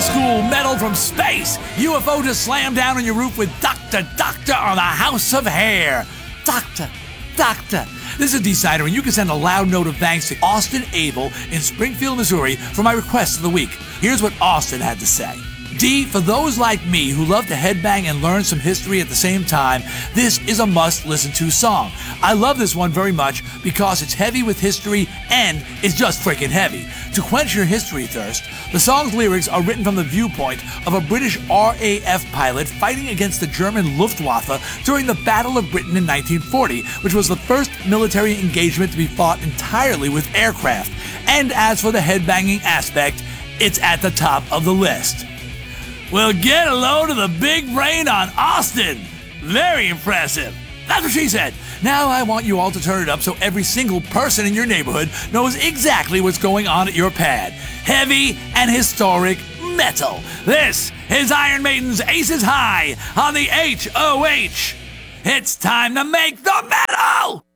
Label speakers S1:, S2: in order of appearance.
S1: school metal from space. UFO to slam down on your roof with Dr. on the House of Hair. Doctor. This is Decider, and you can send a loud note of thanks to Austin Abel in Springfield, Missouri for my request of the week. Here's what Austin had to say. D, for those like me who love to headbang and learn some history at the same time, this is a must-listen-to song. I love this one very much because it's heavy with history and it's just freaking heavy. To quench your history thirst, the song's lyrics are written from the viewpoint of a British RAF pilot fighting against the German Luftwaffe during the Battle of Britain in 1940, which was the first military engagement to be fought entirely with aircraft. And as for the headbanging aspect, it's at the top of the list. Well, get a load of the big brain on Austin. Very impressive. That's what she said. Now I want you all to turn it up so every single person in your neighborhood knows exactly what's going on at your pad. Heavy and historic metal. This is Iron Maiden's Aces High on the HOH. It's time to make the metal!